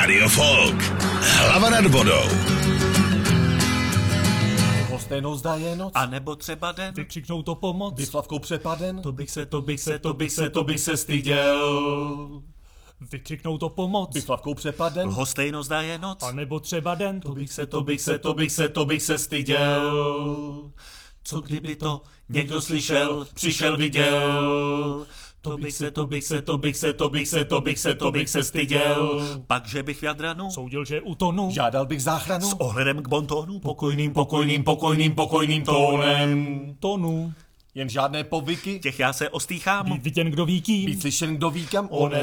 Radio Folk. Hlava nad vodou. Stejnou zdá je noc. A nebo třeba den. Vykřiknou to pomoc. Vyslavkou přepaden. To bych se styděl. Vykřiknou to pomoc. Vyslavkou přepaden. Lhostejno zdá je noc. A nebo třeba den. To bych se styděl. Co kdyby to někdo slyšel, přišel, viděl. To bych se styděl. Pak, že bych v Jadranu Soudil, že utonu. Žádal bych záchranu. s ohledem k bontónu pokojným tónem. Tonu. Jen žádné povyky. Těch já se ostýchám. Být viděn, kdo ví kým. Být slyšen, kdo ví kam. Onen